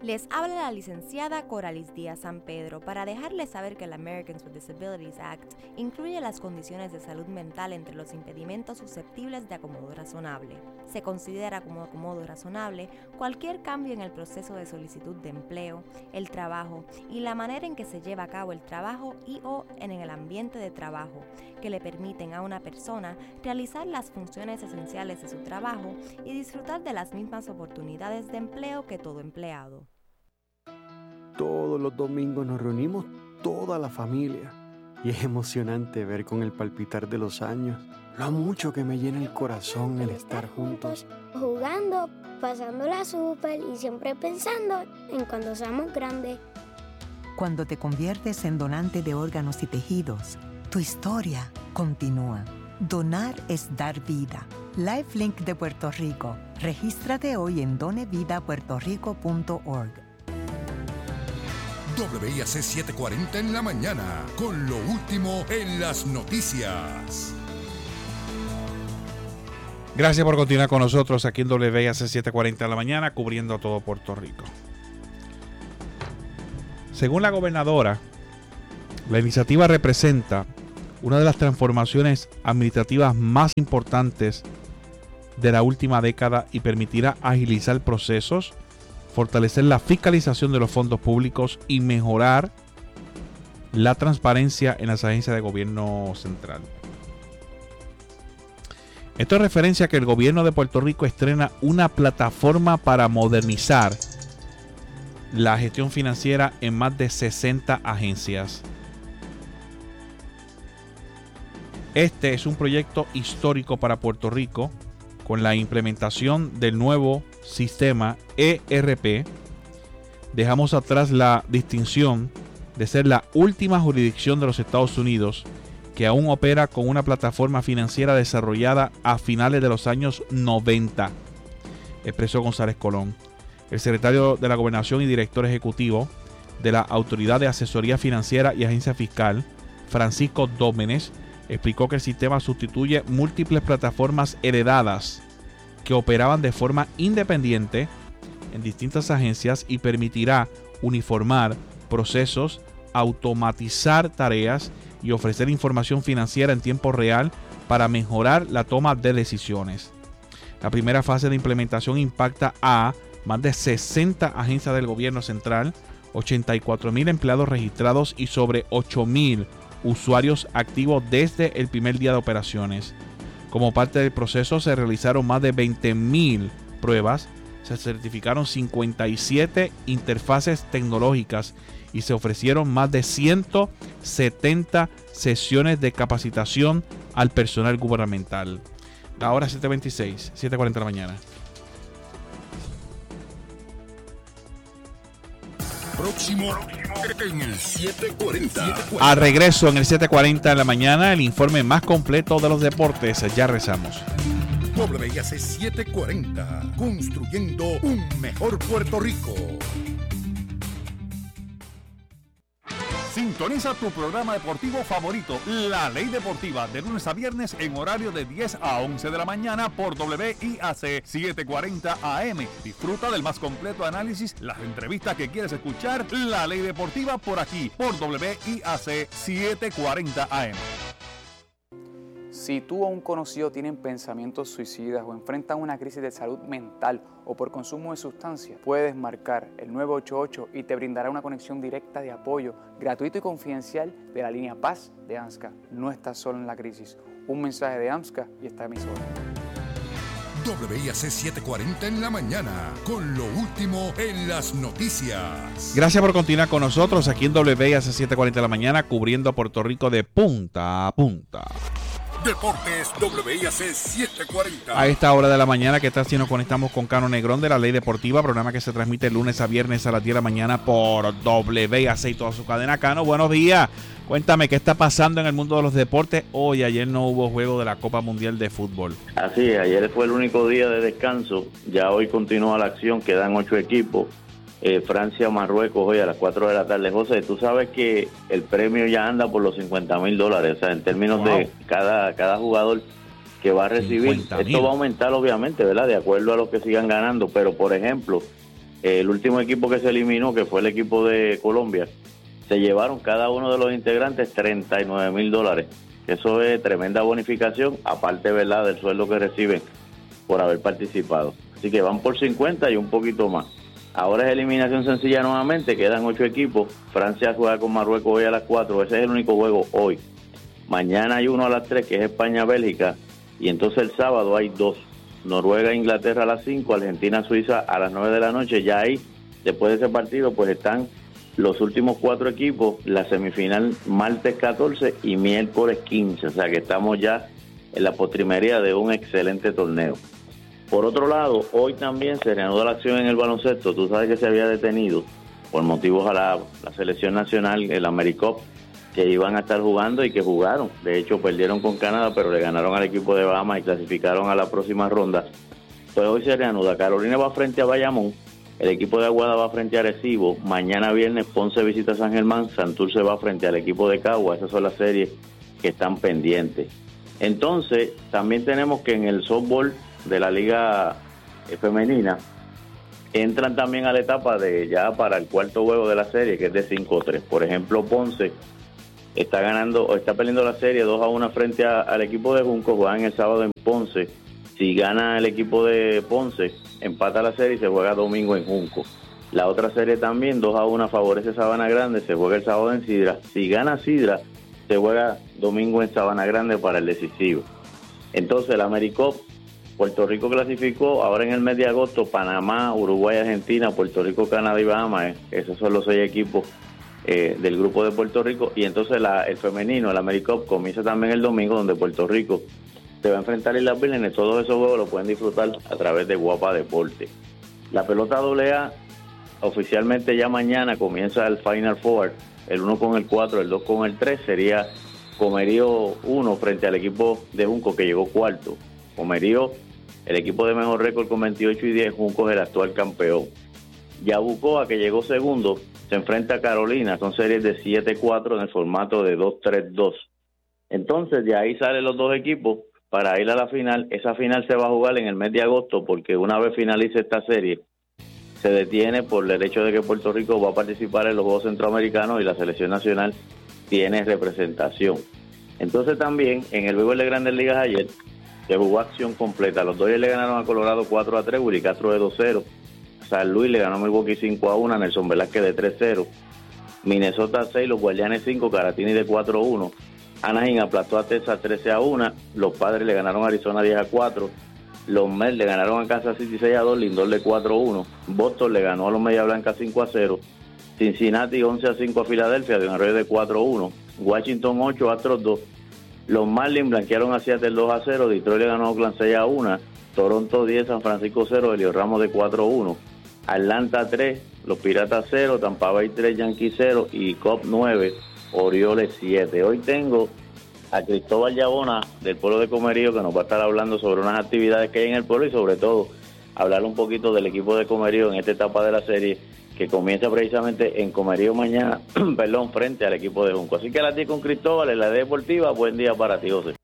Les habla la licenciada Coralis Díaz San Pedro para dejarles saber que el Americans with Disabilities Act incluye las condiciones de salud mental entre los impedimentos susceptibles de acomodo razonable. Se considera como acomodo razonable cualquier cambio en el proceso de solicitud de empleo, el trabajo y la manera en que se lleva a cabo el trabajo y/o en el ambiente de trabajo, que le permiten a una persona realizar las funciones esenciales de su trabajo y disfrutar de las mismas oportunidades de empleo que todo empleado. Todos los domingos nos reunimos toda la familia y es emocionante ver con el palpitar de los años lo mucho que me llena el corazón el estar juntos. Jugando, pasándola súper y siempre pensando en cuando seamos grandes. Cuando te conviertes en donante de órganos y tejidos, tu historia continúa. Donar es dar vida. LifeLink de Puerto Rico. Regístrate hoy en donevidapuertorico.org. WIAC 740 en la mañana, con lo último en las noticias. Gracias por continuar con nosotros aquí en WIAC 740 en la mañana, cubriendo todo Puerto Rico. Según la gobernadora, la iniciativa representa una de las transformaciones administrativas más importantes de la última década y permitirá agilizar procesos, fortalecer la fiscalización de los fondos públicos y mejorar la transparencia en las agencias de gobierno central. Esto es referencia a que el gobierno de Puerto Rico estrena una plataforma para modernizar la gestión financiera en más de 60 agencias. Este es un proyecto histórico para Puerto Rico, con la implementación del nuevo sistema ERP. Dejamos atrás la distinción de ser la última jurisdicción de los Estados Unidos que aún opera con una plataforma financiera desarrollada a finales de los años 90, expresó González Colón. El secretario de la Gobernación y director ejecutivo de la Autoridad de Asesoría Financiera y Agencia Fiscal, Francisco Dómenes, explicó que el sistema sustituye múltiples plataformas heredadas que operaban de forma independiente en distintas agencias y permitirá uniformar procesos, automatizar tareas y ofrecer información financiera en tiempo real para mejorar la toma de decisiones. La primera fase de implementación impacta a más de 60 agencias del gobierno central, 84,000 empleados registrados y sobre 8,000 usuarios activos desde el primer día de operaciones. Como parte del proceso se realizaron más de 20,000 pruebas, se certificaron 57 interfaces tecnológicas y se ofrecieron más de 170 sesiones de capacitación al personal gubernamental. La hora 7:26, 7:40 de la mañana. Próximo en el 740. A regreso en el 7:40 de la mañana, el informe más completo de los deportes. Ya rezamos. WIAC 740, construyendo un mejor Puerto Rico. Sintoniza tu programa deportivo favorito, La Ley Deportiva, de lunes a viernes en horario de 10 a 11 de la mañana por WIAC 740 AM. Disfruta del más completo análisis, las entrevistas que quieres escuchar. La Ley Deportiva por aquí, por WIAC 740 AM. Si tú o un conocido tienen pensamientos suicidas o enfrentan una crisis de salud mental o por consumo de sustancias, puedes marcar el 988 y te brindará una conexión directa de apoyo, gratuito y confidencial de la línea Paz de AMSCA. No estás solo en la crisis. Un mensaje de AMSCA y esta emisora. WIAC 740 en la mañana, con lo último en las noticias. Gracias por continuar con nosotros aquí en WIAC 740 de la mañana, cubriendo a Puerto Rico de punta a punta. Deportes WIAC 740. A esta hora de la mañana, ¿qué tal si nos conectamos con Cano Negrón de La Ley Deportiva? Programa que se transmite lunes a viernes a las 10 de la mañana por WIAC y toda su cadena. Cano, buenos días. Cuéntame, ¿qué está pasando en el mundo de los deportes? Hoy, ayer no hubo juego de la Copa Mundial de Fútbol. Así es, ayer fue el único día de descanso. Ya hoy continúa la acción, quedan 8 equipos. Francia, Marruecos, hoy a las 4 de la tarde. José, tú sabes que el premio ya anda por los $50,000, o sea, en términos de cada jugador que va a recibir. Esto va a aumentar, obviamente, ¿verdad? De acuerdo a lo que sigan ganando, pero, por ejemplo, el último equipo que se eliminó, que fue el equipo de Colombia, se llevaron cada uno de los integrantes $39,000. Eso es tremenda bonificación, aparte, ¿verdad?, del sueldo que reciben por haber participado. Así que van por 50 y un poquito más. Ahora es eliminación sencilla nuevamente, quedan 8 equipos. Francia juega con Marruecos hoy a las 4, ese es el único juego hoy. Mañana hay uno a las 3, que es España-Bélgica, y entonces el sábado hay 2. Noruega-Inglaterra a las 5, Argentina-Suiza a las 9 de la noche. Ya ahí, después de ese partido, pues están los últimos 4 equipos, la semifinal martes 14 y miércoles 15. O sea que estamos ya en la postrimería de un excelente torneo. Por otro lado, hoy también se reanuda la acción en el baloncesto. Tú sabes que se había detenido por motivos a la selección nacional, el AmeriCup, que iban a estar jugando y que jugaron. De hecho, perdieron con Canadá, pero le ganaron al equipo de Bahamas y clasificaron a la próxima ronda. Pues hoy se reanuda. Carolina va frente a Bayamón, el equipo de Aguada va frente a Arecibo, mañana viernes Ponce visita a San Germán, Santurce va frente al equipo de Cagua. Esas son las series que están pendientes. Entonces, también tenemos que en el softball de la liga femenina entran también a la etapa de ya para el cuarto juego de la serie, que es de 5-3. Por ejemplo, Ponce está ganando o está perdiendo la serie 2-1 frente al equipo de Junco. Juegan el sábado en Ponce. Si gana el equipo de Ponce, empata la serie y se juega domingo en Junco. La otra serie también 2-1 favorece Sabana Grande, se juega el sábado en Sidra. Si gana Sidra, se juega domingo en Sabana Grande para el decisivo. Entonces, la AmeriCup, Puerto Rico clasificó ahora en el mes de agosto, Panamá, Uruguay, Argentina, Puerto Rico, Canadá y Bahamas. Esos son los 6 equipos del grupo de Puerto Rico. Y entonces el femenino, el AmeriCup, comienza también el domingo, donde Puerto Rico se va a enfrentar en las Vírgenes. Todos esos juegos los pueden disfrutar a través de Guapa Deporte. La pelota AA, oficialmente ya mañana comienza el Final Four, el 1 con el 4, el 2 con el 3, sería Comerío 1 frente al equipo de Junco, que llegó cuarto. Comerío, el equipo de mejor récord con 28-10, Junco es el actual campeón. Yabucoa, que llegó segundo, se enfrenta a Carolina, son series de 7-4 en el formato de 2-3-2. Entonces, de ahí salen los 2 equipos para ir a la final. Esa final se va a jugar en el mes de agosto, porque una vez finalice esta serie, se detiene por el hecho de que Puerto Rico va a participar en los Juegos Centroamericanos y la selección nacional tiene representación. Entonces también, en el béisbol de Grandes Ligas ayer, se jugó acción completa. Los Dodgers le ganaron a Colorado 4-3, Willy Castro de 2-0. San Luis le ganó a Milwaukee 5-1, Nelson Velázquez de 3-0. Minnesota 6, los Guardianes 5, Caratini de 4-1. Anaheim aplastó a Texas 13-1. Los Padres le ganaron a Arizona 10-4. Los Mets le ganaron a Kansas City 6-2. Lindor de 4-1. Boston le ganó a los Media Blanca 5-0. Cincinnati 11-5 a Filadelfia, de un arroyo de 4-1. Washington 8, Astros 2. Los Marlins blanquearon a Seattle 2-0. Detroit le ganó a Oakland 6-1. Toronto 10, San Francisco 0. Elio Ramos de 4-1. Atlanta 3, los Piratas 0. Tampa Bay 3, Yankees 0. Y Cubs 9, Orioles 7. Hoy tengo a Cristóbal Yabona, del pueblo de Comerío, que nos va a estar hablando sobre unas actividades que hay en el pueblo y sobre todo hablar un poquito del equipo de Comerío en esta etapa de la serie, que comienza precisamente en Comerío mañana, frente al equipo de Junco. Así que a las 10 con Cristóbal en la deportiva. Buen día para ti, José.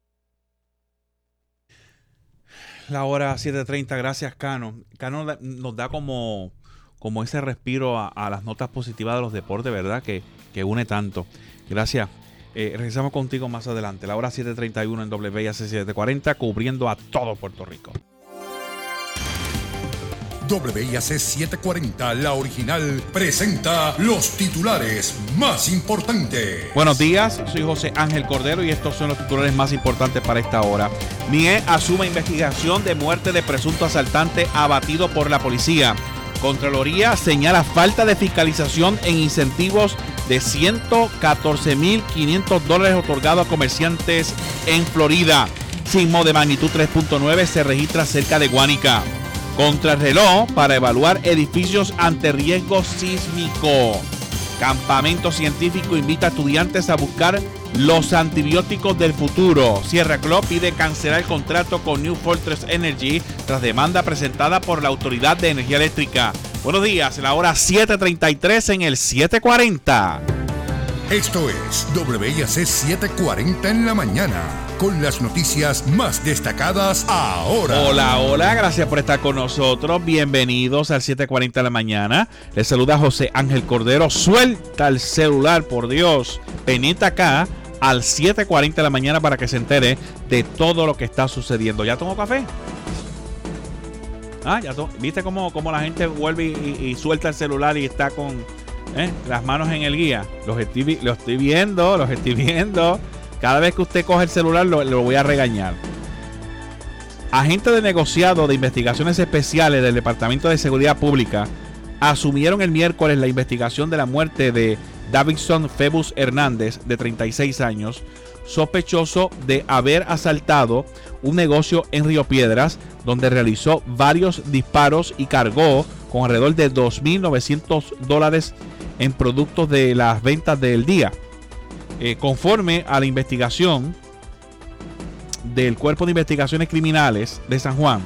La hora 7:30, gracias, Cano. Cano nos da como ese respiro a las notas positivas de los deportes, ¿verdad? Que une tanto. Gracias. Regresamos contigo más adelante. La hora 7:31 en WIAC 740, cubriendo a todo Puerto Rico. WIAC 740, la original, presenta los titulares más importantes. Buenos días, soy José Ángel Cordero y estos son los titulares más importantes para esta hora. NIE asume investigación de muerte de presunto asaltante abatido por la policía. Contraloría señala falta de fiscalización en incentivos de $114,500 otorgados a comerciantes en Florida. Sismo de magnitud 3.9 se registra cerca de Guánica. Contrarreloj para evaluar edificios ante riesgo sísmico. Campamento científico invita a estudiantes a buscar los antibióticos del futuro. Sierra Club pide cancelar el contrato con New Fortress Energy tras demanda presentada por la Autoridad de Energía Eléctrica. Buenos días, la hora 7:33 en el 740. Esto es WIAC 740 en la mañana. con las noticias más destacadas ahora. Hola, gracias por estar con nosotros. Bienvenidos al 7:40 de la mañana. Les saluda José Ángel Cordero. Suelta el celular, por Dios. Venite acá al 7:40 de la mañana para que se entere de todo lo que está sucediendo. ¿Ya tomó café? ¿Viste cómo la gente vuelve y suelta el celular y está con las manos en el guía? Los estoy viendo. Cada vez que usted coge el celular lo voy a regañar. Agentes de negociado de investigaciones especiales del Departamento de Seguridad Pública asumieron el miércoles la investigación de la muerte de Davidson Febus Hernández, de 36 años, sospechoso de haber asaltado un negocio en Río Piedras, donde realizó varios disparos y cargó con alrededor de $2,900 en productos de las ventas del día. Conforme a la investigación del Cuerpo de Investigaciones Criminales de San Juan,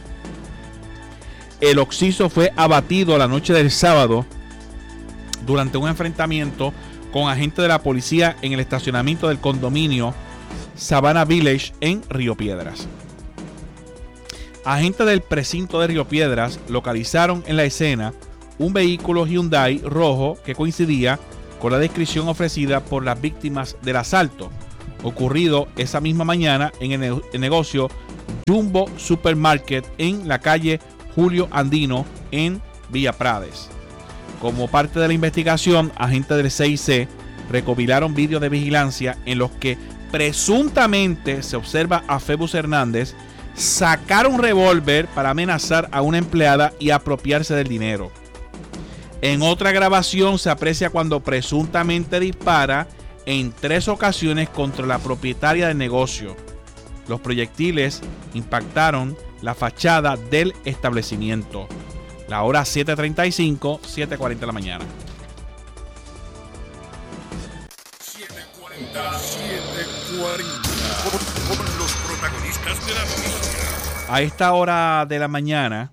el occiso fue abatido la noche del sábado durante un enfrentamiento con agentes de la policía en el estacionamiento del condominio Savannah Village en Río Piedras. Agentes del precinto de Río Piedras localizaron en la escena un vehículo Hyundai rojo que coincidía con la descripción ofrecida por las víctimas del asalto, ocurrido esa misma mañana en el negocio Jumbo Supermarket en la calle Julio Andino en Villa Prades. Como parte de la investigación, agentes del CIC recopilaron vídeos de vigilancia en los que presuntamente se observa a Febus Hernández sacar un revólver para amenazar a una empleada y apropiarse del dinero. En otra grabación se aprecia cuando presuntamente dispara en 3 ocasiones contra la propietaria del negocio. Los proyectiles impactaron la fachada del establecimiento. La hora 7:35, 7:40 de la mañana. 7:40 con los protagonistas de la noticia. A esta hora de la mañana,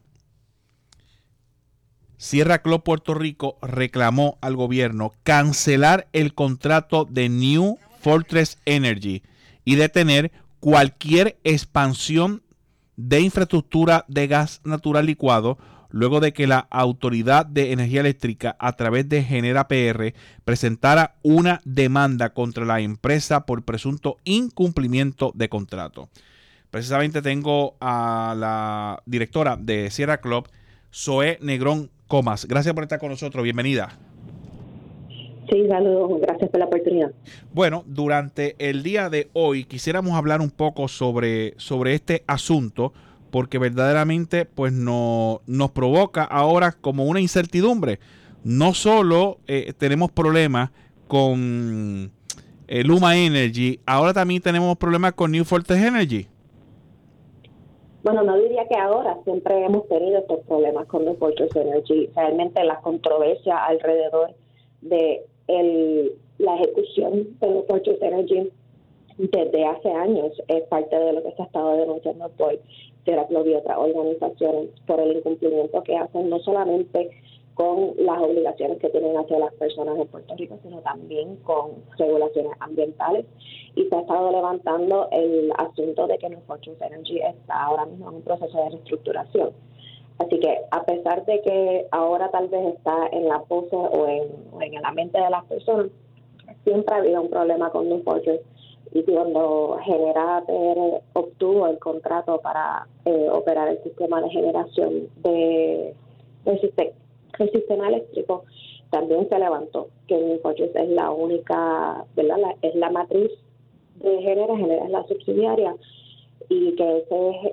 Sierra Club Puerto Rico reclamó al gobierno cancelar el contrato de New Fortress Energy y detener cualquier expansión de infraestructura de gas natural licuado, luego de que la Autoridad de Energía Eléctrica, a través de Genera PR, presentara una demanda contra la empresa por presunto incumplimiento de contrato. Precisamente tengo a la directora de Sierra Club, Zoe Negrón Comas. Gracias por estar con nosotros. Bienvenida. Sí, saludos. Gracias por la oportunidad. Bueno, durante el día de hoy quisiéramos hablar un poco sobre este asunto, porque verdaderamente pues nos provoca ahora como una incertidumbre. No solo tenemos problemas con Luma Energy, ahora también tenemos problemas con New Fortress Energy. Bueno, no diría que ahora, siempre hemos tenido estos problemas con New Fortress Energy. Realmente la controversia alrededor de la ejecución de New Fortress Energy desde hace años es parte de lo que se ha estado denunciando por Sierra Club y otras organizaciones por el incumplimiento que hacen no solamente con las obligaciones que tienen hacia las personas en Puerto Rico, sino también con regulaciones ambientales. Y se ha estado levantando el asunto de que New Fortress Energy está ahora mismo en un proceso de reestructuración. Así que a pesar de que ahora tal vez está en la pose o en la mente de las personas, siempre ha habido un problema con New Fortress. Y cuando Genera PR obtuvo el contrato para operar el sistema de generación del sistema eléctrico, también se levantó que New Fortress es la única, ¿verdad? Es la matriz de Genera es la subsidiaria, y que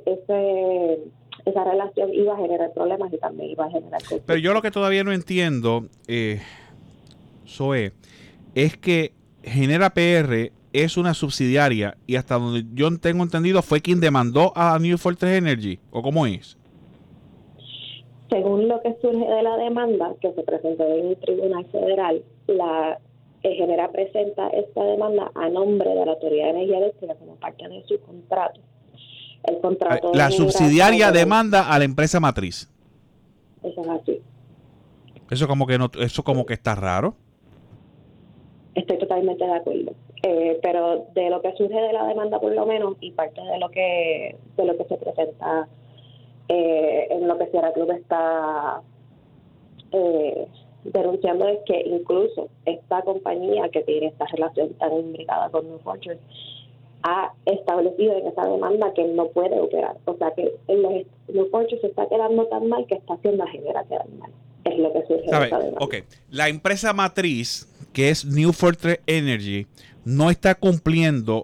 esa relación iba a generar problemas y también iba a generar conflictos. Pero yo lo que todavía no entiendo, Zoe, es que Genera PR es una subsidiaria y hasta donde yo tengo entendido fue quien demandó a New Fortress Energy, ¿o cómo es? Según lo que surge de la demanda que se presentó en el Tribunal Federal, Genera presenta esta demanda a nombre de la Autoridad de Energía Eléctrica como parte de su contrato. El contrato la subsidiaria demanda a la empresa matriz. Eso es así. Eso como que está raro. Estoy totalmente de acuerdo. pero de lo que surge de la demanda por lo menos, y parte de lo que se presenta en lo que Sierra Club está denunciando, es que incluso esta compañía que tiene esta relación tan imbricada con New Fortress ha establecido en esa demanda que no puede operar. O sea que New Fortress se está quedando tan mal que está haciendo a Genera quedar mal. Es lo que surge de esa demanda. Okay. La empresa matriz, que es New Fortress Energy, no está cumpliendo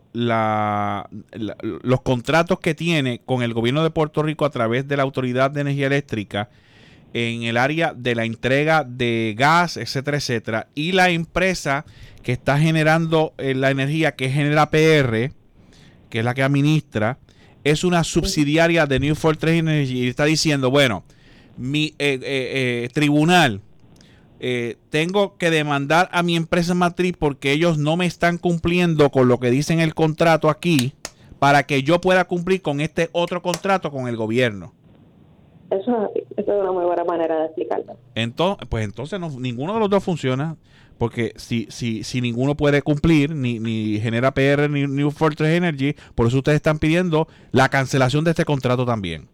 los contratos que tiene con el gobierno de Puerto Rico a través de la Autoridad de Energía Eléctrica en el área de la entrega de gas, etcétera, etcétera. Y la empresa que está generando la energía, que Genera PR, que es la que administra, es una subsidiaria de New Fortress Energy, y está diciendo, bueno, mi tribunal, tengo que demandar a mi empresa matriz porque ellos no me están cumpliendo con lo que dice en el contrato aquí, para que yo pueda cumplir con este otro contrato con el gobierno. Eso es una muy buena manera de explicarlo. Entonces ninguno de los dos funciona, porque si ninguno puede cumplir, ni Genera PR ni New Fortress Energy, por eso ustedes están pidiendo la cancelación de este contrato también.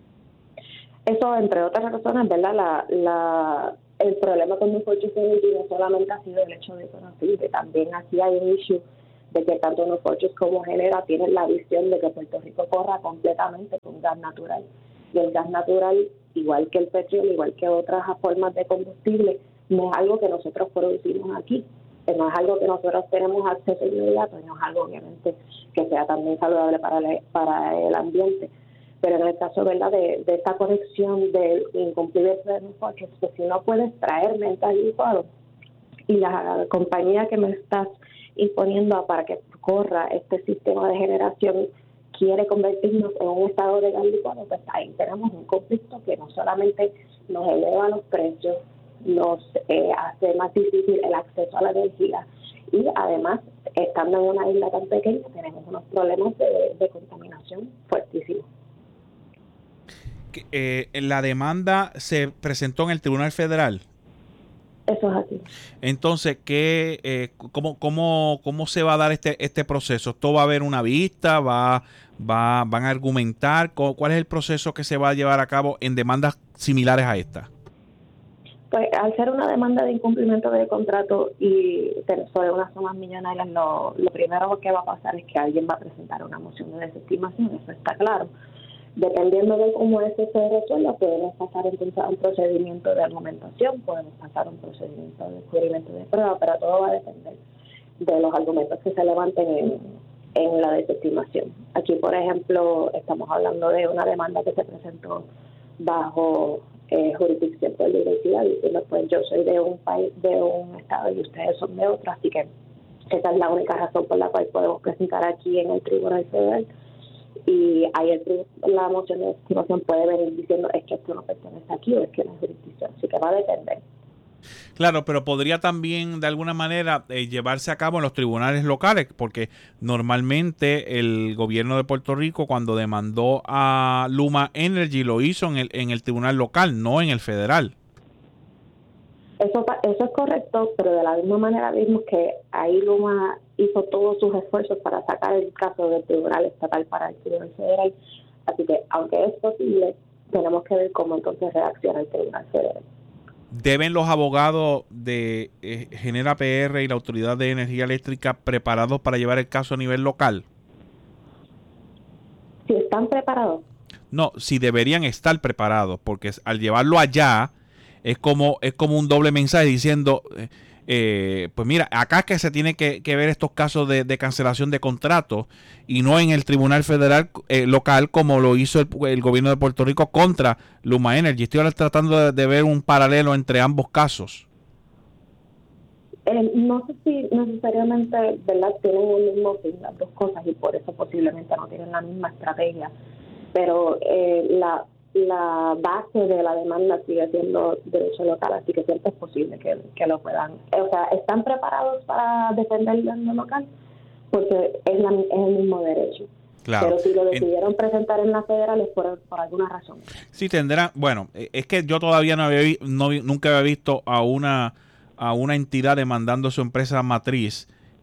Eso, entre otras razones, ¿verdad? El problema con New Fortress Energy no solamente ha sido el hecho de conocer, también aquí hay un issue de que tanto New Fortress como Genera tienen la visión de que Puerto Rico corra completamente con gas natural. Y el gas natural, igual que el petróleo, igual que otras formas de combustible, no es algo que nosotros producimos aquí, no es algo que nosotros tenemos acceso inmediato, no es algo obviamente que sea también saludable para el ambiente. Pero en el caso, ¿verdad?, de esta conexión del incumplimiento de nosotros, pues si no puedes traerme el licuado y la compañía que me estás imponiendo para que corra este sistema de generación quiere convertirnos en un estado de gas licuado, pues ahí tenemos un conflicto que no solamente nos eleva los precios, nos hace más difícil el acceso a la energía, y además, estando en una isla tan pequeña, tenemos unos problemas de contaminación fuertísimos. La demanda se presentó en el Tribunal Federal. Eso es así. Entonces, ¿cómo se va a dar este proceso? ¿Esto va a haber una vista? ¿Van a argumentar? ¿Cuál es el proceso que se va a llevar a cabo en demandas similares a esta? Pues al ser una demanda de incumplimiento del contrato y sobre unas sumas millonarias, lo primero que va a pasar es que alguien va a presentar una moción de desestimación, eso está claro. Dependiendo de cómo eso se resuelva, podemos pasar entonces a un procedimiento de argumentación, podemos pasar a un procedimiento de descubrimiento de prueba, pero todo va a depender de los argumentos que se levanten en la desestimación. Aquí, por ejemplo, estamos hablando de una demanda que se presentó bajo jurisdicción de diversidad, diciendo, pues yo soy de un país, de un estado, y ustedes son de otro, así que esa es la única razón por la cual podemos presentar aquí en el Tribunal Federal. Y ahí la moción de desestimación puede venir diciendo, es que esto no pertenece aquí o es que no es jurisdicción, así que va a depender. Claro, pero podría también de alguna manera llevarse a cabo en los tribunales locales, porque normalmente el gobierno de Puerto Rico, cuando demandó a Luma Energy, lo hizo en el tribunal local, no en el federal. Eso es correcto, pero de la misma manera vimos que ahí Luma hizo todos sus esfuerzos para sacar el caso del tribunal estatal para el tribunal federal, así que aunque es posible, tenemos que ver cómo entonces reacciona el tribunal federal. ¿Deben los abogados de Genera PR y la Autoridad de Energía Eléctrica preparados para llevar el caso a nivel local? Si están preparados. No, si deberían estar preparados, porque al llevarlo allá es como un doble mensaje diciendo, pues mira, acá es que se tiene que ver estos casos de cancelación de contratos y no en el Tribunal Federal local como lo hizo el gobierno de Puerto Rico contra Luma Energy. Estoy ahora tratando de ver un paralelo entre ambos casos. No sé si necesariamente, ¿verdad?, tienen el mismo fin las dos cosas y por eso posiblemente no tienen la misma estrategia, pero la base de la demanda sigue siendo derecho local, así que siempre es posible que lo puedan. O sea, ¿están preparados para defender el local? Porque es el mismo derecho. Claro. Pero si lo decidieron presentar en la federal es por alguna razón. Sí, tendrán. Bueno, es que yo todavía nunca había visto a una entidad demandando su empresa matriz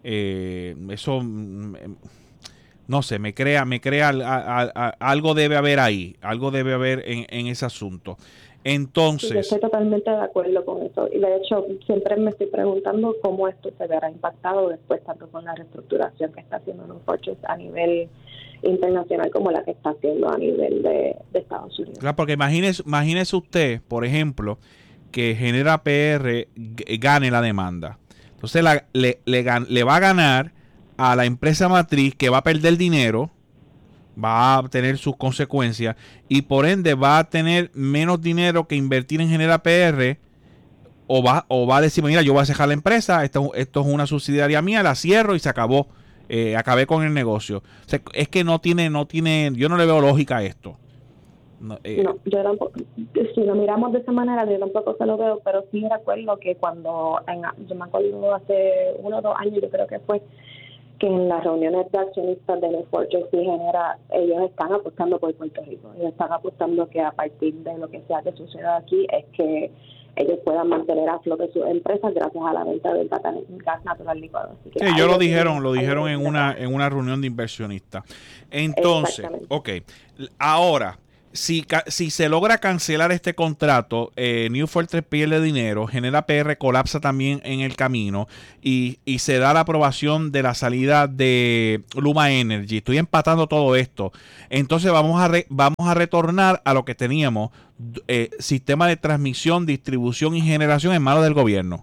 Eso, no sé, me crea algo debe haber ahí, algo debe haber en ese asunto. Entonces, yo estoy totalmente de acuerdo con eso, y de hecho siempre me estoy preguntando cómo esto se verá impactado después, tanto con la reestructuración que está haciendo New Fortress a nivel internacional como la que está haciendo a nivel de Estados Unidos. Claro, porque imagínese usted, por ejemplo, que Genera PR gane la demanda. Entonces le va a ganar a la empresa matriz, que va a perder dinero, va a tener sus consecuencias, y por ende va a tener menos dinero que invertir en Genera PR, o va a decir, mira, yo voy a cerrar la empresa, esto es una subsidiaria mía, la cierro y se acabó, acabé con el negocio. O sea, es que no tiene, yo no le veo lógica a esto. No, yo tampoco, si lo miramos de esa manera, yo tampoco se lo veo, pero sí recuerdo que yo me acuerdo hace 1 o 2 años, yo creo que fue, que en las reuniones de accionistas de New Fortress y Genera, ellos están apostando por Puerto Rico. Ellos están apostando que a partir de lo que sea que suceda aquí, es que ellos puedan mantener a flote sus empresas gracias a la venta del gas natural licuado. Así que sí, ellos lo dijeron en una reunión de inversionistas. Entonces, ok, ahora, si se logra cancelar este contrato, New Fortress pierde dinero, Genera PR colapsa también en el camino, y se da la aprobación de la salida de Luma Energy. Estoy empatando todo esto. Entonces vamos a retornar a lo que teníamos, sistema de transmisión, distribución y generación en manos del gobierno.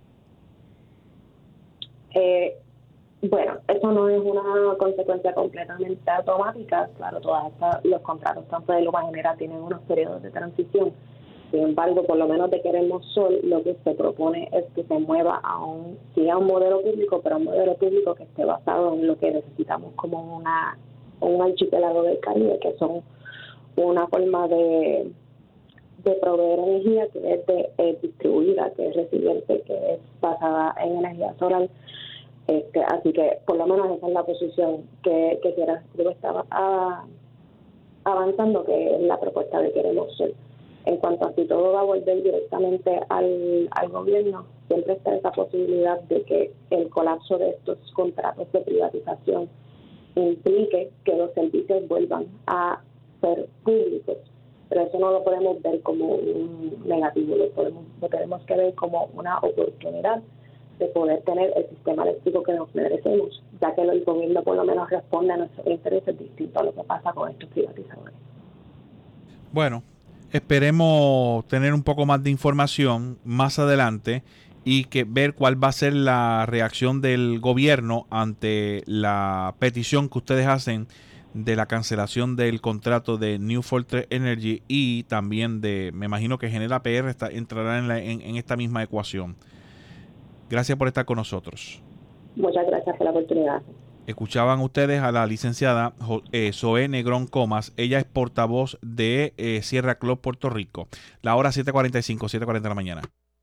Bueno, eso no es una consecuencia completamente automática. Claro, los contratos tanto de Luma Genera tienen unos periodos de transición. Sin embargo, por lo menos de Queremos Sol, lo que se propone es que se mueva a un modelo público, pero un modelo público que esté basado en lo que necesitamos como un archipiélago del Caribe, que son una forma de proveer energía que es distribuida, que es resiliente, que es basada en energía solar. Así que por lo menos esa es la posición que yo estaba avanzando, que es la propuesta de Queremos Sol. En cuanto a si todo va a volver directamente al gobierno, siempre está esa posibilidad de que el colapso de estos contratos de privatización implique que los servicios vuelvan a ser públicos. Pero eso no lo podemos ver como un negativo, lo tenemos que ver como una oportunidad de poder tener el sistema eléctrico que nos merecemos, ya que el gobierno por lo menos responde a nuestros intereses distintos a lo que pasa con estos privatizadores. Bueno, esperemos tener un poco más de información más adelante y ver cuál va a ser la reacción del gobierno ante la petición que ustedes hacen de la cancelación del contrato de New Fortress Energy, y también me imagino que Genera PR entrará en esta misma ecuación. Gracias por estar con nosotros. Muchas gracias por la oportunidad. Escuchaban ustedes a la licenciada Zoe Negrón Comas. Ella es portavoz de Sierra Club Puerto Rico. La hora 7:45, 7:40 de la mañana.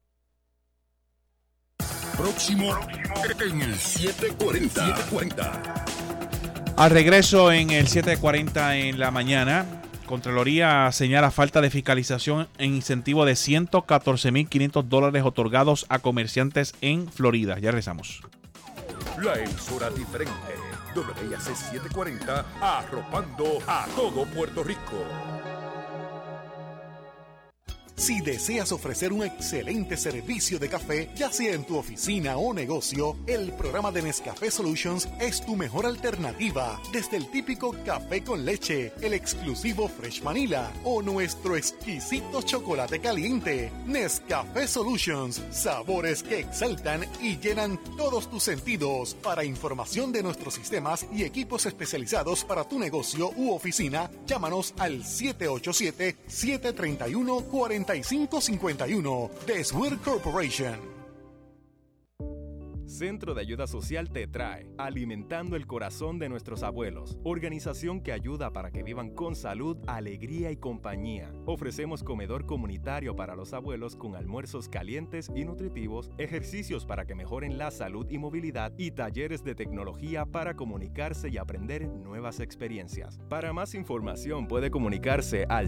Próximo en el 740. Al regreso en el 7:40 en la mañana, Contraloría señala falta de fiscalización en incentivo de $114,500 otorgados a comerciantes en Florida. Ya regresamos. La emisora diferente. WIAC 740, arropando a todo Puerto Rico. Si deseas ofrecer un excelente servicio de café, ya sea en tu oficina o negocio, el programa de Nescafé Solutions es tu mejor alternativa. Desde el típico café con leche, el exclusivo Fresh Vanilla o nuestro exquisito chocolate caliente. Nescafé Solutions, sabores que exaltan y llenan todos tus sentidos. Para información de nuestros sistemas y equipos especializados para tu negocio u oficina, llámanos al 787-731-4551. The Swear Corporation. Centro de Ayuda Social te trae Alimentando el Corazón de Nuestros Abuelos, organización que ayuda para que vivan con salud, alegría y compañía. Ofrecemos comedor comunitario para los abuelos con almuerzos calientes y nutritivos, ejercicios para que mejoren la salud y movilidad y talleres de tecnología para comunicarse y aprender nuevas experiencias. Para más información puede comunicarse al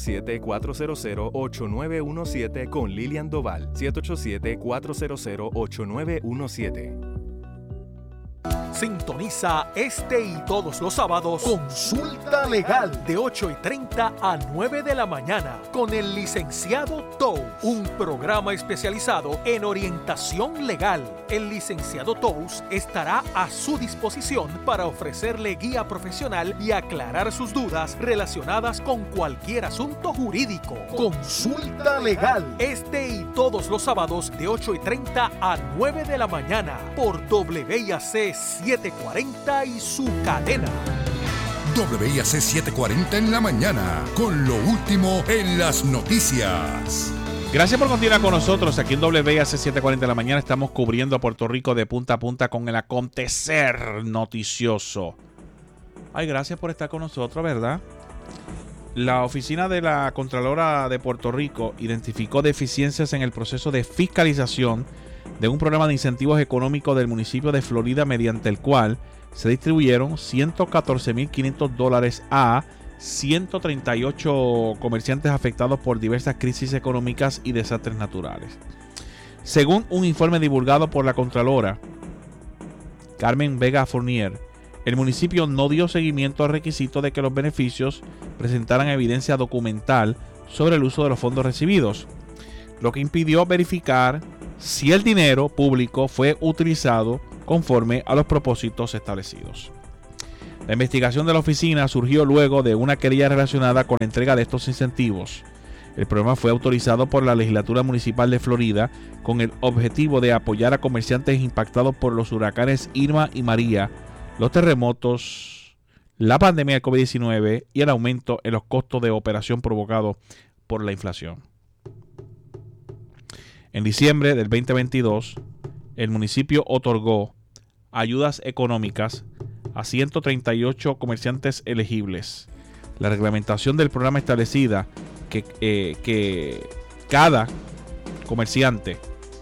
787-400-8917 con Lilian Doval, 787-400-8917. Sintoniza este y todos los sábados Consulta Legal de 8:30 a 9 de la mañana con el licenciado Tous, un programa especializado en orientación legal. El licenciado Tous estará a su disposición para ofrecerle guía profesional y aclarar sus dudas relacionadas con cualquier asunto jurídico. Consulta Legal este y todos los sábados de 8:30 a 9 de la mañana por WIAC 740 y su cadena. WIAC 740 en la mañana, con lo último en las noticias. Gracias por continuar con nosotros aquí en WIAC 740 en la mañana. Estamos cubriendo a Puerto Rico de punta a punta con el acontecer noticioso. Ay, gracias por estar con nosotros, ¿verdad? La oficina de la Contralora de Puerto Rico identificó deficiencias en el proceso de fiscalización de un programa de incentivos económicos del municipio de Florida, mediante el cual se distribuyeron $114,500 a 138 comerciantes afectados por diversas crisis económicas y desastres naturales. Según un informe divulgado por la Contralora Carmen Vega Fournier, el municipio no dio seguimiento al requisito de que los beneficios presentaran evidencia documental sobre el uso de los fondos recibidos, lo que impidió verificar si el dinero público fue utilizado conforme a los propósitos establecidos. La investigación de la oficina surgió luego de una querella relacionada con la entrega de estos incentivos. El programa fue autorizado por la Legislatura Municipal de Florida con el objetivo de apoyar a comerciantes impactados por los huracanes Irma y María, los terremotos, la pandemia del COVID-19 y el aumento en los costos de operación provocado por la inflación. En diciembre del 2022, el municipio otorgó ayudas económicas a 138 comerciantes elegibles. La reglamentación del programa establecida que cada comerciante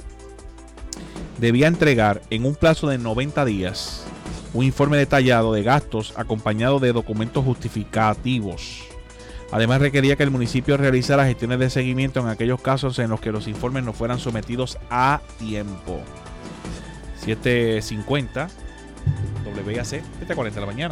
debía entregar en un plazo de 90 días un informe detallado de gastos acompañado de documentos justificativos. Además, requería que el municipio realizara gestiones de seguimiento en aquellos casos en los que los informes no fueran sometidos a tiempo. 7:50, WIAC 7:40 de la mañana.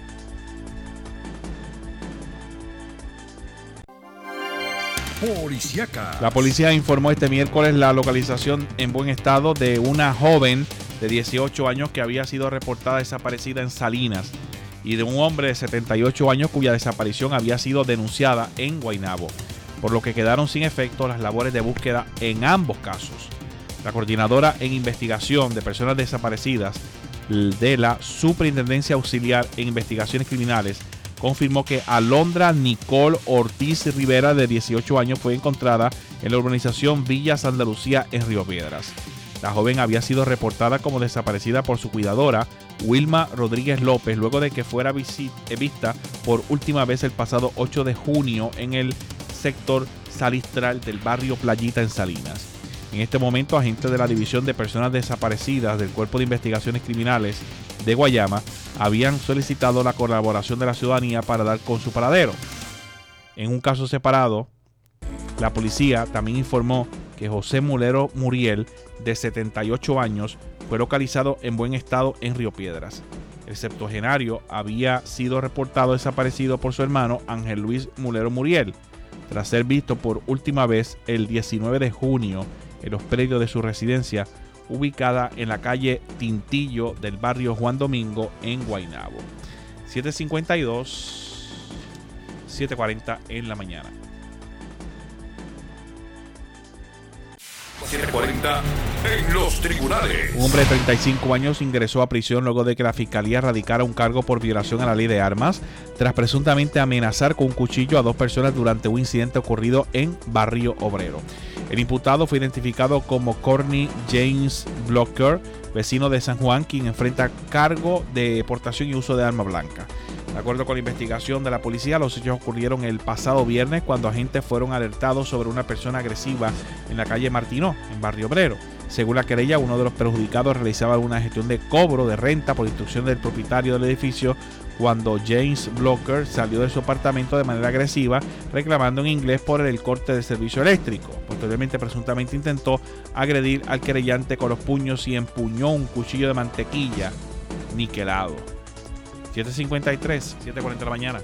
Policíaca. La policía informó este miércoles la localización en buen estado de una joven de 18 años que había sido reportada desaparecida en Salinas, y de un hombre de 78 años cuya desaparición había sido denunciada en Guaynabo, por lo que quedaron sin efecto las labores de búsqueda en ambos casos. La coordinadora en investigación de personas desaparecidas de la Superintendencia Auxiliar en Investigaciones Criminales confirmó que Alondra Nicole Ortiz Rivera, de 18 años, fue encontrada en la urbanización Villa Santa Lucía en Río Piedras. La joven había sido reportada como desaparecida por su cuidadora, Wilma Rodríguez López, luego de que fuera vista por última vez el pasado 8 de junio en el sector salistral del barrio Playita en Salinas. En este momento, agentes de la División de Personas Desaparecidas del Cuerpo de Investigaciones Criminales de Guayama habían solicitado la colaboración de la ciudadanía para dar con su paradero. En un caso separado, la policía también informó que José Mulero Muriel, de 78 años, fue localizado en buen estado en Río Piedras. El septuagenario había sido reportado desaparecido por su hermano Ángel Luis Mulero Muriel, tras ser visto por última vez el 19 de junio en los predios de su residencia, ubicada en la calle Tintillo del barrio Juan Domingo en Guaynabo. 7:52, 7:40 en la mañana. 7:40 en los tribunales. Un hombre de 35 años ingresó a prisión luego de que la fiscalía radicara un cargo por violación a la ley de armas tras presuntamente amenazar con un cuchillo a 2 personas durante un incidente ocurrido en Barrio Obrero. El imputado fue identificado como Courtney James Blocker, vecino de San Juan, quien enfrenta cargo de portación y uso de arma blanca. De acuerdo con la investigación de la policía, los hechos ocurrieron el pasado viernes cuando agentes fueron alertados sobre una persona agresiva en la calle Martinó, en Barrio Obrero. Según la querella, uno de los perjudicados realizaba una gestión de cobro de renta por instrucción del propietario del edificio cuando James Blocker salió de su apartamento de manera agresiva, reclamando en inglés por el corte del servicio eléctrico. Posteriormente, presuntamente intentó agredir al querellante con los puños y empuñó un cuchillo de mantequilla niquelado. 7:53, 7:40 de la mañana.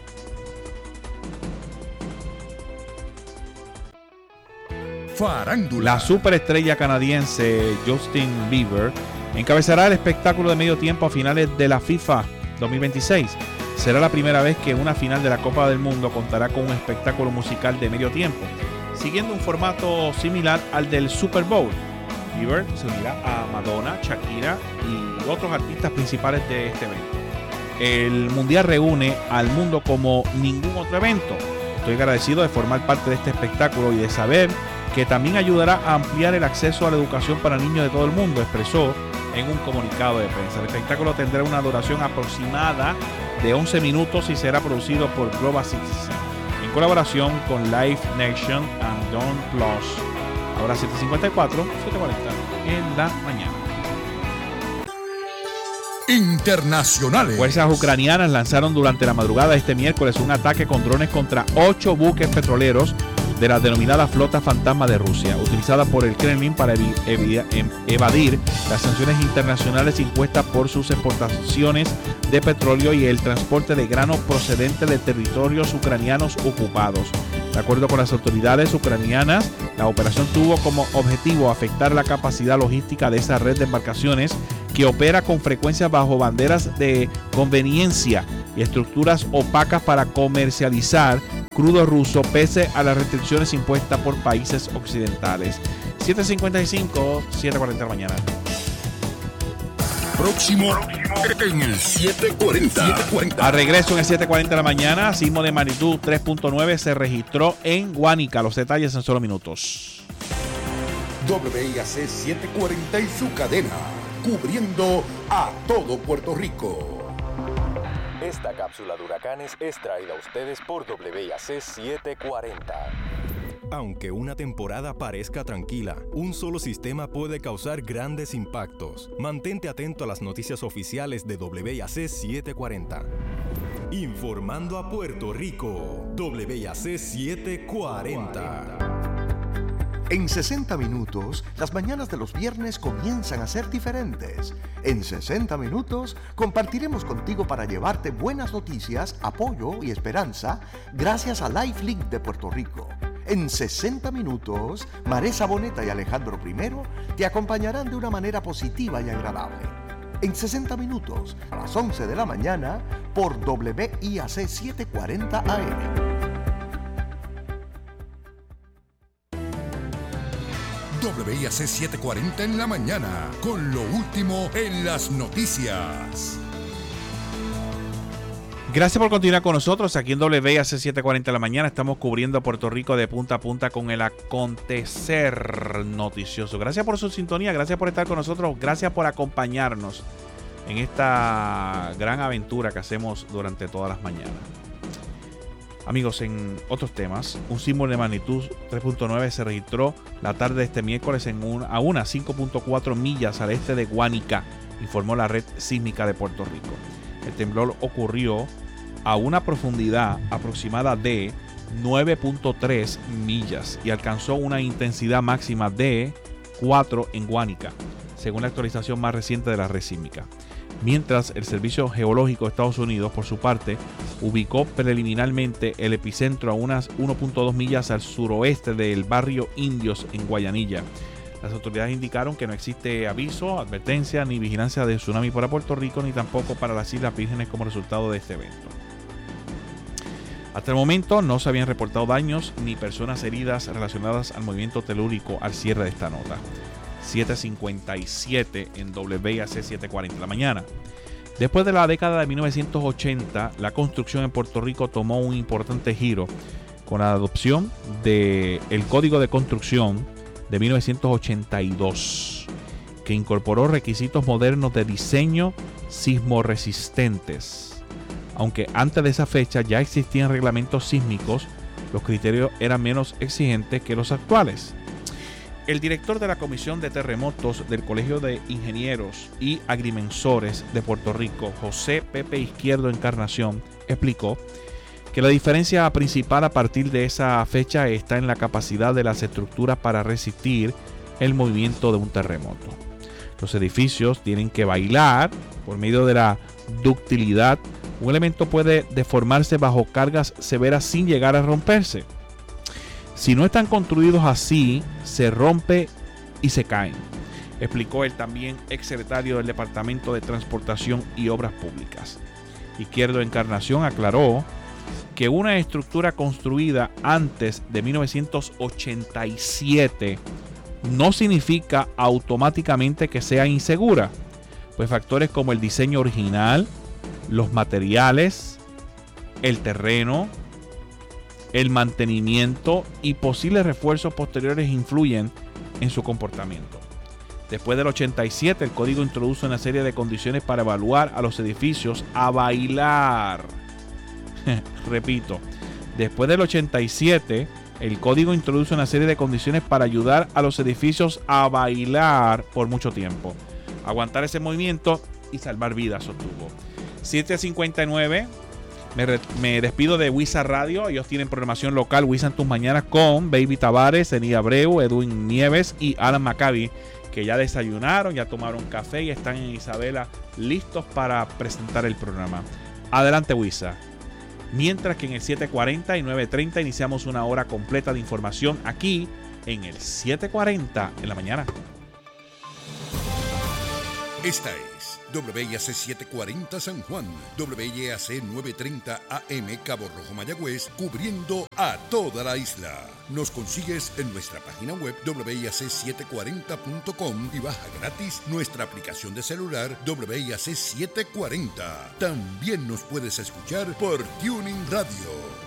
Farándula. La superestrella canadiense Justin Bieber encabezará el espectáculo de medio tiempo a finales de la FIFA 2026. Será la primera vez que una final de la Copa del Mundo contará con un espectáculo musical de medio tiempo, siguiendo un formato similar al del Super Bowl. Bieber se unirá a Madonna, Shakira y otros artistas principales de este evento. El Mundial reúne al mundo como ningún otro evento. Estoy agradecido de formar parte de este espectáculo y de saber que también ayudará a ampliar el acceso a la educación para niños de todo el mundo, expresó en un comunicado de prensa. El espectáculo tendrá una duración aproximada de 11 minutos y será producido por Global Citizen en colaboración con Live Nation and Dawn Plus. Ahora 7:54, 7:40 en la mañana. Internacionales. Fuerzas ucranianas lanzaron durante la madrugada de este miércoles un ataque con drones contra 8 buques petroleros de la denominada flota fantasma de Rusia, utilizada por el Kremlin para evadir las sanciones internacionales impuestas por sus exportaciones de petróleo y el transporte de grano procedente de territorios ucranianos ocupados. De acuerdo con las autoridades ucranianas, la operación tuvo como objetivo afectar la capacidad logística de esa red de embarcaciones que opera con frecuencia bajo banderas de conveniencia y estructuras opacas para comercializar crudo ruso pese a las restricciones impuestas por países occidentales. 7:55, 7:40 de la mañana. Próximo en el 7:40. A regreso en el 7:40 de la mañana, sismo de magnitud 3.9 se registró en Guánica. Los detalles en solo minutos. WIAC 740 y su cadena, cubriendo a todo Puerto Rico. Esta cápsula de huracanes es traída a ustedes por WIAC 740. Aunque una temporada parezca tranquila, un solo sistema puede causar grandes impactos. Mantente atento a las noticias oficiales de WIAC 740. Informando a Puerto Rico, WIAC 740. En 60 minutos, las mañanas de los viernes comienzan a ser diferentes. En 60 minutos, compartiremos contigo para llevarte buenas noticias, apoyo y esperanza gracias a Lifelink de Puerto Rico. En 60 minutos, Maresa Boneta y Alejandro I te acompañarán de una manera positiva y agradable. En 60 minutos, a las 11 de la mañana, por WIAC 740 AM. WIAC 740 en la mañana, con lo último en las noticias. Gracias por continuar con nosotros aquí en WIAC 740 en la mañana. Estamos cubriendo Puerto Rico de punta a punta con el acontecer noticioso. Gracias por su sintonía, gracias por estar con nosotros, gracias por acompañarnos en esta gran aventura que hacemos durante todas las mañanas. Amigos, en otros temas, un sismo de magnitud 3.9 se registró la tarde de este miércoles a unas 5.4 millas al este de Guánica, informó la red sísmica de Puerto Rico. El temblor ocurrió a una profundidad aproximada de 9.3 millas y alcanzó una intensidad máxima de 4 en Guánica, según la actualización más reciente de la red sísmica. Mientras el Servicio Geológico de Estados Unidos, por su parte, ubicó preliminarmente el epicentro a unas 1.2 millas al suroeste del barrio Indios en Guayanilla. Las autoridades indicaron que no existe aviso, advertencia ni vigilancia de tsunami para Puerto Rico ni tampoco para las Islas Vírgenes como resultado de este evento. Hasta el momento no se habían reportado daños ni personas heridas relacionadas al movimiento telúrico al cierre de esta nota. 7:57 en WIAC 740 de la mañana. Después de la década de 1980, la construcción en Puerto Rico tomó un importante giro con la adopción del Código de Construcción de 1982, que incorporó requisitos modernos de diseño sismoresistentes. Aunque antes de esa fecha ya existían reglamentos sísmicos, los criterios eran menos exigentes que los actuales. El director de la Comisión de Terremotos del Colegio de Ingenieros y Agrimensores de Puerto Rico, José Pepe Izquierdo Encarnación, explicó que la diferencia principal a partir de esa fecha está en la capacidad de las estructuras para resistir el movimiento de un terremoto. Los edificios tienen que bailar por medio de la ductilidad. Un elemento puede deformarse bajo cargas severas sin llegar a romperse. Si no están construidos así, se rompe y se caen, explicó el también exsecretario del Departamento de Transportación y Obras Públicas. Izquierdo Encarnación aclaró que una estructura construida antes de 1987 no significa automáticamente que sea insegura, pues factores como el diseño original, los materiales, el terreno, el mantenimiento y posibles refuerzos posteriores influyen en su comportamiento. Después del 87, el código introduce una serie de condiciones para evaluar a los edificios a bailar. Repito, después del 87, el código introduce una serie de condiciones para ayudar a los edificios a bailar por mucho tiempo, aguantar ese movimiento y salvar vidas, sostuvo. 7:59. Me despido de Wisa Radio. Ellos tienen programación local. Wisa en tus mañanas con Baby Tavares, Eni Abreu, Edwin Nieves y Alan Maccabi, que ya desayunaron, ya tomaron café y están en Isabela listos para presentar el programa. Adelante, Wisa. Mientras que en el 7:40 y 9:30 iniciamos una hora completa de información aquí en el 7:40 en la mañana. Esta es WIAC 740 San Juan, WIAC 930 AM Cabo Rojo Mayagüez, cubriendo a toda la isla. Nos consigues en nuestra página web WIAC740.com y baja gratis nuestra aplicación de celular WIAC 740. También nos puedes escuchar por Tuning Radio.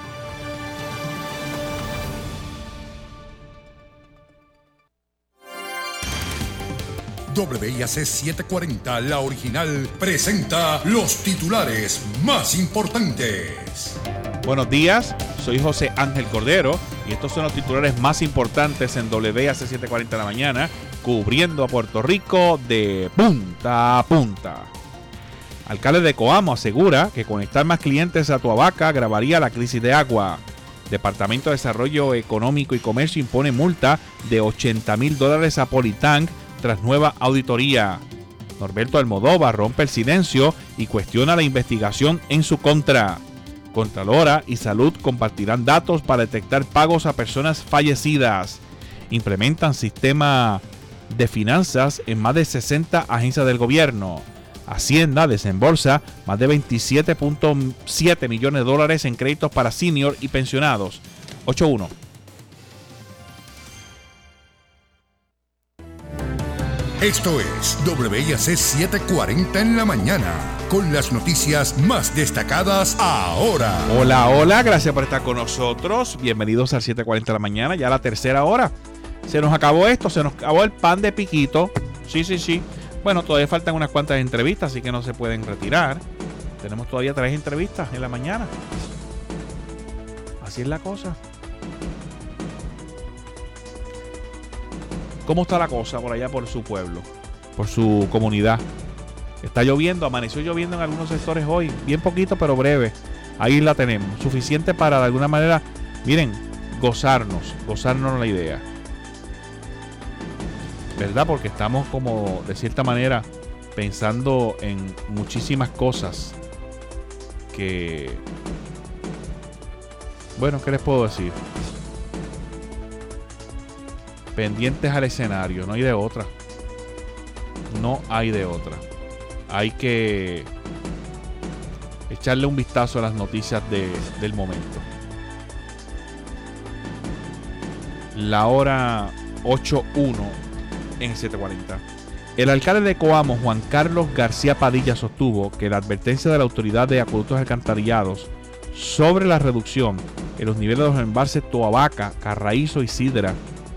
WIAC 740, la original, presenta los titulares más importantes. Buenos días, soy José Ángel Cordero y estos son los titulares más importantes en WIAC 740 de la mañana, cubriendo a Puerto Rico de punta a punta. Alcalde de Coamo asegura que conectar más clientes a Toabaca agravaría la crisis de agua. Departamento de Desarrollo Económico y Comercio impone multa de $80,000 a Politank tras nueva auditoría. Norberto Almodóvar rompe el silencio y cuestiona la investigación en su contra. Contralora y Salud compartirán datos para detectar pagos a personas fallecidas. Implementan sistema de finanzas en más de 60 agencias del gobierno. Hacienda desembolsa más de $27.7 millones en créditos para senior y pensionados. 8-1. Esto es WIAC 740 en la mañana, con las noticias más destacadas ahora. Hola, hola, gracias por estar con nosotros. Bienvenidos al 740 de la mañana, ya la tercera hora. Se nos acabó esto, se nos acabó el pan de piquito. Sí. Bueno, todavía faltan unas cuantas entrevistas, así que no se pueden retirar. Tenemos todavía 3 entrevistas en la mañana. Así es la cosa. ¿Cómo está la cosa por allá por su pueblo, por su comunidad? Está lloviendo, amaneció lloviendo en algunos sectores hoy, bien poquito pero breve. Ahí la tenemos, suficiente para de alguna manera, miren, gozarnos la idea. ¿Verdad? Porque estamos como de cierta manera pensando en muchísimas cosas que, bueno, ¿qué les puedo decir? Pendientes al escenario, no hay de otra. No hay de otra. Hay que echarle un vistazo a las noticias del momento. La hora 8:01 en 7:40. El alcalde de Coamo, Juan Carlos García Padilla, sostuvo que la advertencia de la Autoridad de Acueductos y Alcantarillados sobre la reducción en los niveles de los embalses Toabaca, Carraízo y Sidra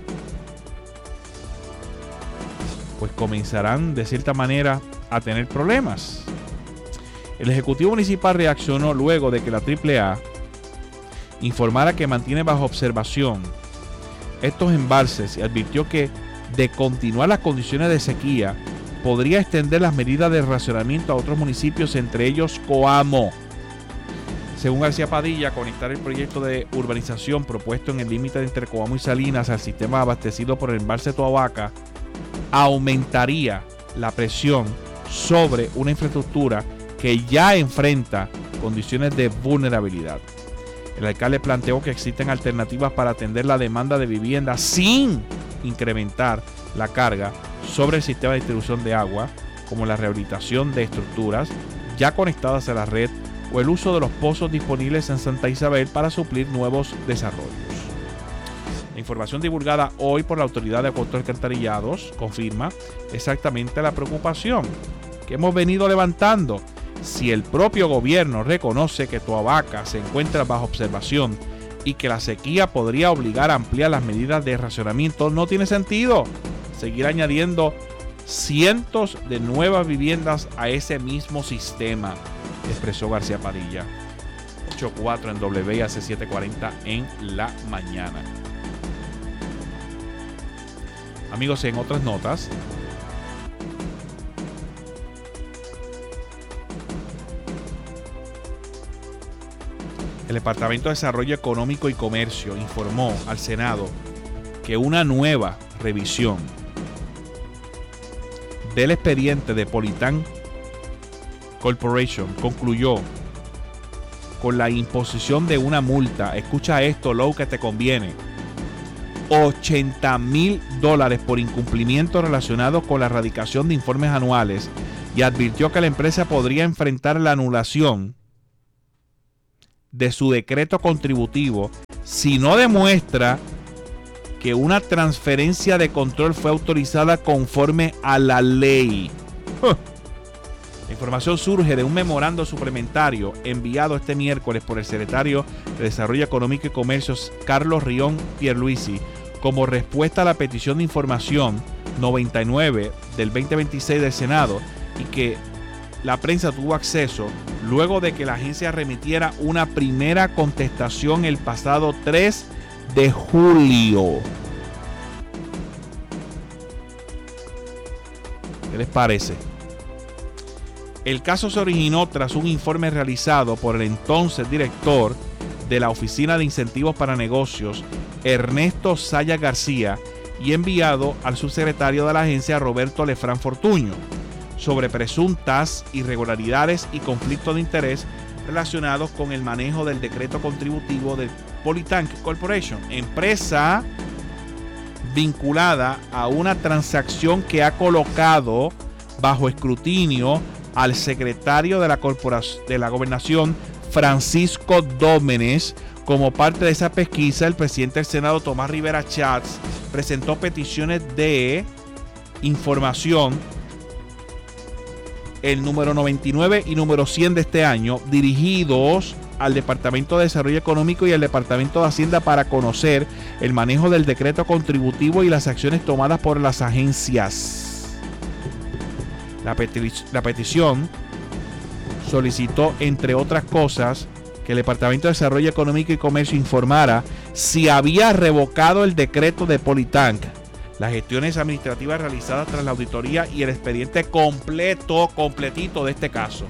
pues comenzarán de cierta manera a tener problemas. El Ejecutivo Municipal reaccionó luego de que la AAA informara que mantiene bajo observación estos embalses y advirtió que de continuar las condiciones de sequía podría extender las medidas de racionamiento a otros municipios, entre ellos Coamo. Según García Padilla, conectar el proyecto de urbanización propuesto en el límite entre Coamo y Salinas al sistema abastecido por el embalse Toabaca aumentaría la presión sobre una infraestructura que ya enfrenta condiciones de vulnerabilidad. El alcalde planteó que existen alternativas para atender la demanda de vivienda sin incrementar la carga sobre el sistema de distribución de agua, como la rehabilitación de estructuras ya conectadas a la red o el uso de los pozos disponibles en Santa Isabel para suplir nuevos desarrollos. La información divulgada hoy por la Autoridad de Acueductos y Alcantarillados confirma exactamente la preocupación que hemos venido levantando. Si el propio gobierno reconoce que Toabaca se encuentra bajo observación y que la sequía podría obligar a ampliar las medidas de racionamiento, no tiene sentido seguir añadiendo cientos de nuevas viviendas a ese mismo sistema, expresó García Padilla. 8:04 en WIAC 740 en la mañana. Amigos, en otras notas, el Departamento de Desarrollo Económico y Comercio informó al Senado que una nueva revisión del expediente de Polytank Corporation concluyó con la imposición de una multa. Escucha esto, lo que te conviene: $80,000 por incumplimiento relacionado con la erradicación de informes anuales, y advirtió que la empresa podría enfrentar la anulación de su decreto contributivo si no demuestra que una transferencia de control fue autorizada conforme a la ley. La información surge de un memorando suplementario enviado este miércoles por el secretario de Desarrollo Económico y Comercio, Carlos Rión Pierluisi, como respuesta a la petición de información 99 del 2026 del Senado, y que la prensa tuvo acceso luego de que la agencia remitiera una primera contestación el pasado 3 de julio. ¿Qué les parece? El caso se originó tras un informe realizado por el entonces director de la Oficina de Incentivos para Negocios, Ernesto Saya García, y enviado al subsecretario de la agencia, Roberto Lefrán Fortuño, sobre presuntas irregularidades y conflictos de interés relacionados con el manejo del decreto contributivo de Polytank Corporation, empresa vinculada a una transacción que ha colocado bajo escrutinio al secretario de la Gobernación, Francisco Dómenes. Como parte de esa pesquisa, el presidente del Senado, Tomás Rivera Chats, presentó peticiones de información, el número 99 y número 100 de este año, dirigidos al Departamento de Desarrollo Económico y al Departamento de Hacienda para conocer el manejo del decreto contributivo y las acciones tomadas por las agencias. La petición solicitó, entre otras cosas, que el Departamento de Desarrollo Económico y Comercio informara si había revocado el decreto de Polytank, las gestiones administrativas realizadas tras la auditoría y el expediente completito de este caso.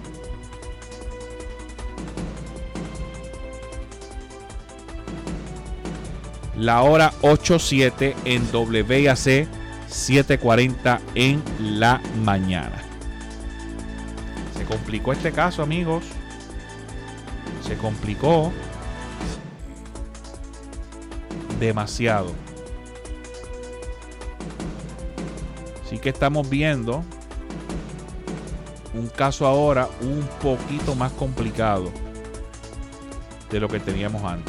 La hora 8:07 en WIAC 740 en la mañana. Se complicó este caso, amigos. Se complicó demasiado. Así que estamos viendo un caso ahora un poquito más complicado de lo que teníamos antes.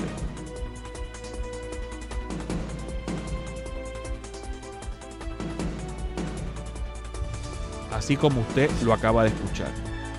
Así como usted lo acaba de escuchar.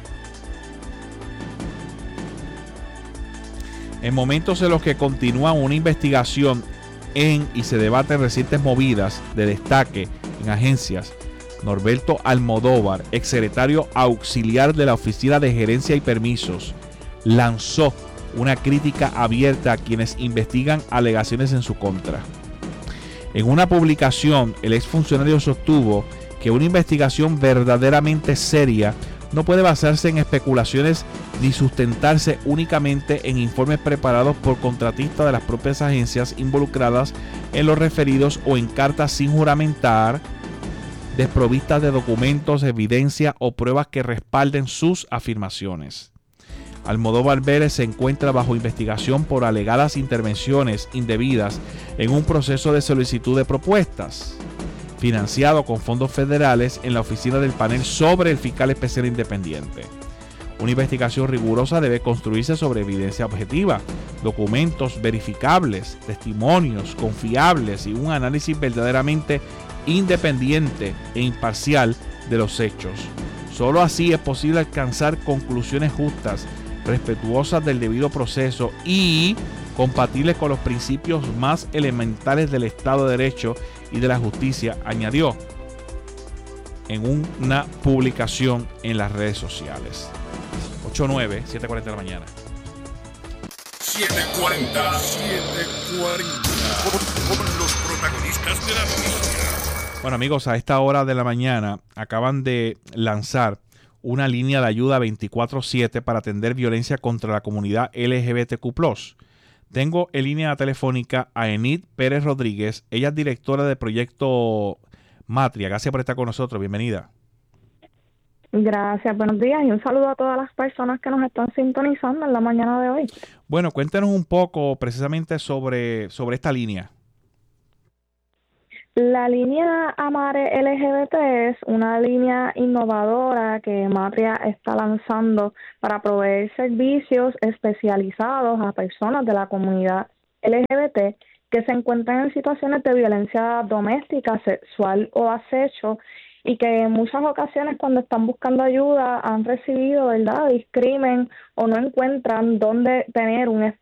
En momentos en los que continúa una investigación y se debaten recientes movidas de destaque en agencias, Norberto Almodóvar, exsecretario auxiliar de la Oficina de Gerencia y Permisos, lanzó una crítica abierta a quienes investigan alegaciones en su contra. En una publicación, el exfuncionario sostuvo que una investigación verdaderamente seria no puede basarse en especulaciones ni sustentarse únicamente en informes preparados por contratistas de las propias agencias involucradas en los referidos o en cartas sin juramentar desprovistas de documentos, evidencia o pruebas que respalden sus afirmaciones. Almodóvar Vélez se encuentra bajo investigación por alegadas intervenciones indebidas en un proceso de solicitud de propuestas, financiado con fondos federales en la oficina del panel sobre el fiscal especial independiente. Una investigación rigurosa debe construirse sobre evidencia objetiva, documentos verificables, testimonios confiables y un análisis verdaderamente independiente e imparcial de los hechos. Solo así es posible alcanzar conclusiones justas, respetuosas del debido proceso y compatibles con los principios más elementales del Estado de Derecho y de la justicia, añadió en una publicación en las redes sociales. 8:09, 7:40 de la mañana. 7:40 con los protagonistas de la noticia. Bueno, amigos, a esta hora de la mañana acaban de lanzar una línea de ayuda 24/7 para atender violencia contra la comunidad LGBTQ+. Tengo en línea telefónica a Enid Pérez Rodríguez. Ella es directora del proyecto Matria. Gracias por estar con nosotros. Bienvenida. Gracias, buenos días y un saludo a todas las personas que nos están sintonizando en la mañana de hoy. Bueno, cuéntanos un poco precisamente sobre esta línea. La línea Amare LGBT es una línea innovadora que Matria está lanzando para proveer servicios especializados a personas de la comunidad LGBT que se encuentran en situaciones de violencia doméstica, sexual o acecho y que en muchas ocasiones cuando están buscando ayuda han recibido, ¿verdad?, discrimen o no encuentran dónde tener un